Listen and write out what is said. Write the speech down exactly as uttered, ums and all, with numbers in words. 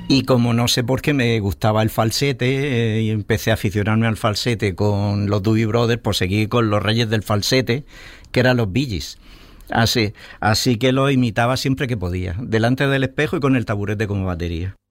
Y como no sé por qué me gustaba el falsete, eh, y empecé a aficionarme al falsete con los Doobie Brothers, pues seguí con los reyes del falsete, que eran los Bee Gees. Así, así que lo imitaba siempre que podía, delante del espejo y con el taburete como batería.